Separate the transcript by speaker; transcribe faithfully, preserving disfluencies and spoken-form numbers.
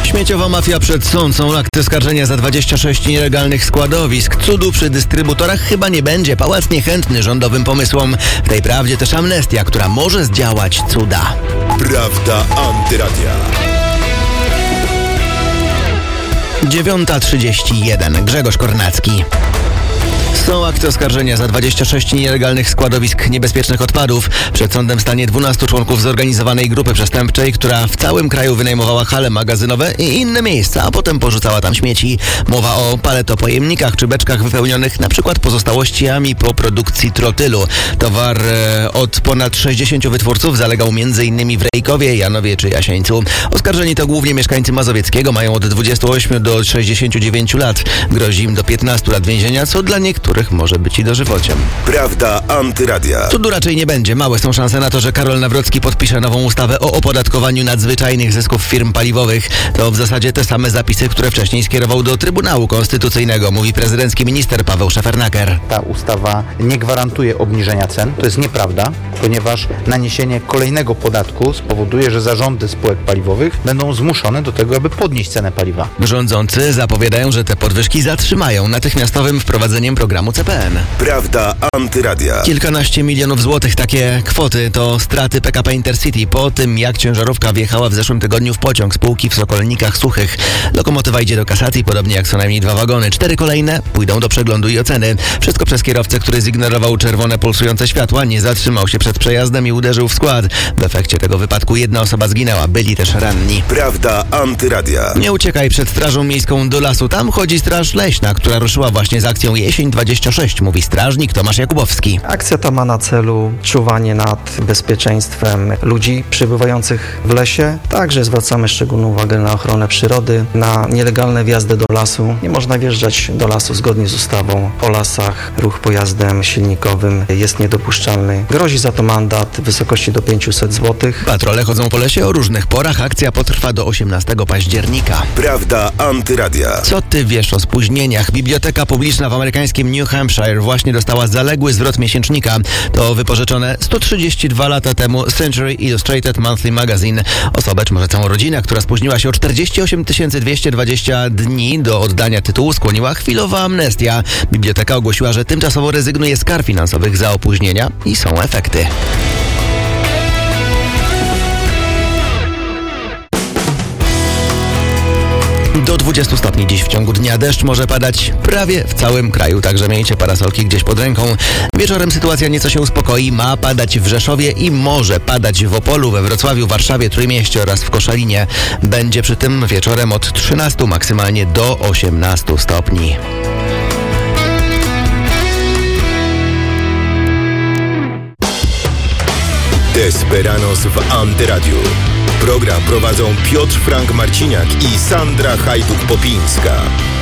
Speaker 1: Śmieciowa mafia przed sąd. Są akty oskarżenia za dwadzieścia sześć nielegalnych składowisk. Cudu przy dystrybutorach chyba nie będzie. Pałac niechętny rządowym pomysłom. W tej prawdzie też amnestia, która może zdziałać cuda.
Speaker 2: Prawda Antyradia.
Speaker 1: dziewiąta trzydzieści jeden. Grzegorz Kornacki. Są akty oskarżenia za dwadzieścia sześć nielegalnych składowisk niebezpiecznych odpadów. Przed sądem stanie dwunastu członków zorganizowanej grupy przestępczej, która w całym kraju wynajmowała hale magazynowe i inne miejsca, a potem porzucała tam śmieci. Mowa o paletopojemnikach czy beczkach wypełnionych na przykład pozostałościami po produkcji trotylu. Towar e, od ponad sześćdziesięciu wytwórców zalegał m.in. w Rejkowie, Janowie czy Jasieńcu. Oskarżeni to głównie mieszkańcy Mazowieckiego, mają od dwudziestu ośmiu do sześćdziesięciu dziewięciu lat. Grozi im do piętnastu lat więzienia, co dla niektórych może być i dożywociem.
Speaker 2: Prawda Antyradia.
Speaker 1: Cudu raczej nie będzie. Małe są szanse na to, że Karol Nawrocki podpisze nową ustawę o opodatkowaniu nadzwyczajnych zysków firm paliwowych. To w zasadzie te same zapisy, które wcześniej skierował do Trybunału Konstytucyjnego, mówi prezydencki minister Paweł Szefernaker.
Speaker 3: Ta ustawa nie gwarantuje obniżenia cen. To jest nieprawda, ponieważ naniesienie kolejnego podatku spowoduje, że zarządy spółek paliwowych będą zmuszone do tego, aby podnieść cenę paliwa.
Speaker 1: Rządzący zapowiadają, że te podwyżki zatrzymają natychmiastowym wprowadzeniem programu C P N.
Speaker 2: Prawda Antyradia.
Speaker 1: Kilkanaście milionów złotych takie kwoty to straty P K P Intercity po tym, jak ciężarówka wjechała w zeszłym tygodniu w pociąg spółki w Sokolnikach Suchych. Lokomotywa idzie do kasacji, podobnie jak co najmniej dwa wagony. Cztery kolejne pójdą do przeglądu i oceny. Wszystko przez kierowcę, który zignorował czerwone pulsujące światła, nie zatrzymał się przed przejazdem i uderzył w skład. W efekcie tego wypadku jedna osoba zginęła, byli też ranni.
Speaker 2: Prawda Antyradia.
Speaker 1: Nie uciekaj przed Strażą Miejską do lasu. Tam chodzi Straż Leśna, która ruszyła właśnie z akcją Jesień dwadzieścia sześć, mówi strażnik Tomasz Jakubowski.
Speaker 4: Akcja ta ma na celu czuwanie nad bezpieczeństwem ludzi przebywających w lesie. Także zwracamy szczególną uwagę na ochronę przyrody, na nielegalne wjazdy do lasu. Nie można wjeżdżać do lasu zgodnie z ustawą o lasach. Ruch pojazdem silnikowym jest niedopuszczalny. Grozi za to mandat w wysokości do pięciuset złotych.
Speaker 1: Patrole chodzą po lesie o różnych porach. Akcja potrwa do osiemnastego października.
Speaker 2: Prawda Antyradia.
Speaker 1: Co ty wiesz o spóźnieniach? Biblioteka publiczna w amerykańskim New Hampshire właśnie dostała zaległy zwrot miesięcznika. To wypożyczone sto trzydzieści dwa lata temu Century Illustrated Monthly Magazine. Osobę, czy może całą rodzinę, która spóźniła się o czterdzieści osiem tysięcy dwieście dwadzieścia dni do oddania tytułu, skłoniła chwilowa amnestia. Biblioteka ogłosiła, że tymczasowo rezygnuje z kar finansowych za opóźnienia i są efekty. Do dwudziestu stopni dziś w ciągu dnia. Deszcz może padać prawie w całym kraju, także miejcie parasolki gdzieś pod ręką. Wieczorem sytuacja nieco się uspokoi. Ma padać w Rzeszowie i może padać w Opolu, we Wrocławiu, Warszawie, Trójmieście oraz w Koszalinie. Będzie przy tym wieczorem od trzynastu maksymalnie do osiemnastu stopni.
Speaker 2: Desperanos w Antyradiu. Program prowadzą Piotr Frank Marciniak i Sandra Hajduk-Popińska.